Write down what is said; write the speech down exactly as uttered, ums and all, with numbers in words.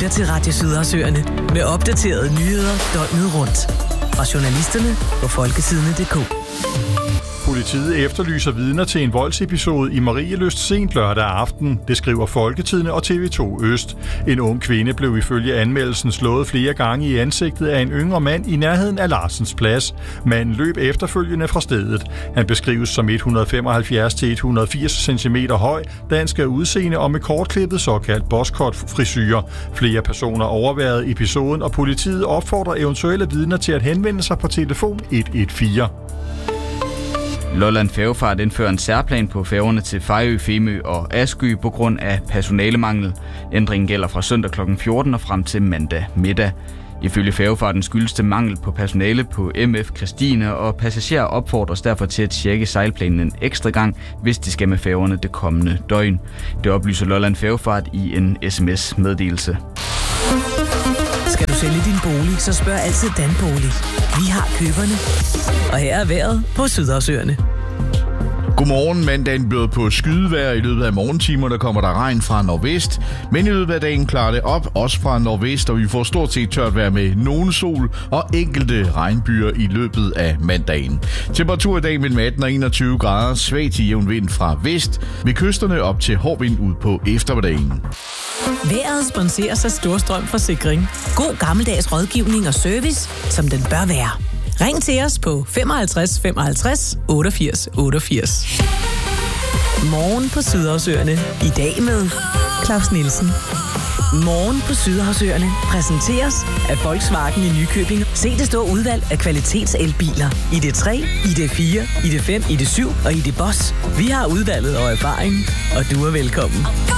lytter til Radio Sydersøerne med opdaterede nyheder døgnet rundt. Fra journalisterne på folketidene punktum d k. Politiet efterlyser vidner til en voldsepisode i Marielyst sent lørdag aften. Det skriver Folketidene og T V to Øst. En ung kvinde blev ifølge anmeldelsen slået flere gange i ansigtet af en yngre mand i nærheden af Larsens Plads. Manden løb efterfølgende fra stedet. Han beskrives som et hundrede femoghalvfjerds til et hundrede firs centimeter høj, dansk af udseende og med kortklippet såkaldt boskort-frisyre. Flere personer overværede episoden, og politiet opfordrer eventuelle vidner til at henvende sig på telefon et et fire. Lolland Færgefart indfører en særplan på færgerne til Fejø, Femø og Askø på grund af personalemangel. Ændringen gælder fra søndag klokken fjorten og frem til mandag middag. Ifølge Færgefarten skyldes det mangel på personale på M F Christine, og passagerer opfordres derfor til at tjekke sejlplanen en ekstra gang, hvis de skal med færgerne det kommende døgn. Det oplyser Lolland Færgefart i en sms-meddelelse. Skal du sælge din bolig, så spørg altid Danbolig. Vi har køberne. Og her er vejret på Sydersøerne. Godmorgen. Mandagen byder på skydevejr. I løbet af morgentimer der kommer der regn fra nordvest, men i løbet af dagen klarer det op, også fra nordvest, og vi får stort set tørt vejr med nogen sol og enkelte regnbyer i løbet af mandagen. Temperatur i dag mellem atten og enogtyve grader, svag til jævn vind fra vest, ved kysterne op til hård vind ud på eftermiddagen. Vejret sponseres af Storstrøm Forsikring. God gammeldags rådgivning og service, som den bør være. Ring til os på femoghalvtreds femoghalvtreds otteogfirs otteogfirs. Morgen på Sydersøerne. I dag med Claus Nielsen. Morgen på Sydersøerne præsenteres af Volkswagen i Nykøbing. Se det store udvalg af kvalitetselbiler. I D tre, I D fire, I D fem, I D syv og I D Boss. Vi har udvalget og erfaring, og du er velkommen.